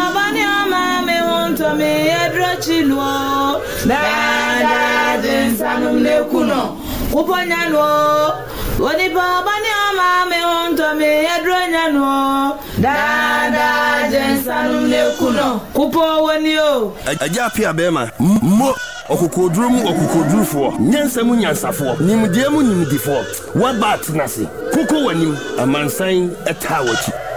baba ni ama me wonto me edrochino dada jensanum ne kuno kuponya no oni baba ni ama me wonto me edronya no dada jensanum ne kuno kupo woni o aja pia bema mo okukodrufo nyansamu nyansafo nimdiemu nimdifo wabat nase kuko wanim amansan etawachi